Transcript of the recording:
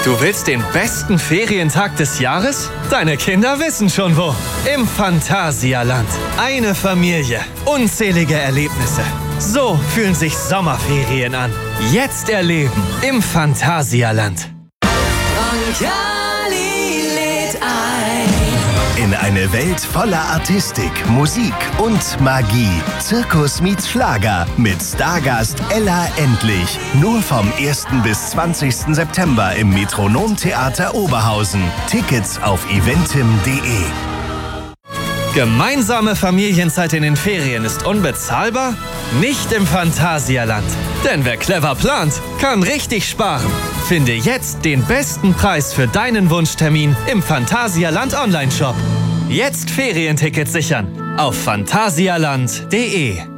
Du willst den besten Ferientag des Jahres? Deine Kinder wissen schon wo. Im Phantasialand. Eine Familie. Unzählige Erlebnisse. So fühlen sich Sommerferien an. Jetzt erleben im Phantasialand. lädt ein. In eine Welt voller Artistik, Musik und Magie. Zirkus meets Schlager mit Stargast Ella Endlich. Nur vom 1. bis 20. September im Metronomtheater Oberhausen. Tickets auf eventim.de. Gemeinsame Familienzeit in den Ferien ist unbezahlbar? Nicht im Phantasialand. Denn wer clever plant, kann richtig sparen. Finde jetzt den besten Preis für deinen Wunschtermin im Phantasialand Online-Shop. Jetzt Ferientickets sichern auf phantasialand.de.